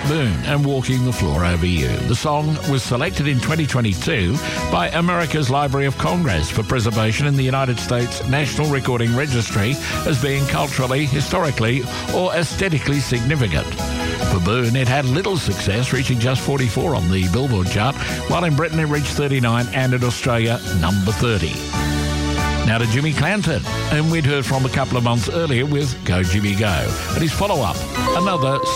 Boone and Walking the Floor Over You. The song was selected in 2022 by America's Library of Congress for preservation in the United States National Recording Registry as being culturally, historically, or aesthetically significant. For Boone, it had little success, reaching just 44 on the Billboard chart, while in Britain it reached 39 and in Australia, number 30. Now to Jimmy Clanton, whom we'd heard from a couple of months earlier with Go Jimmy Go. But his follow-up, another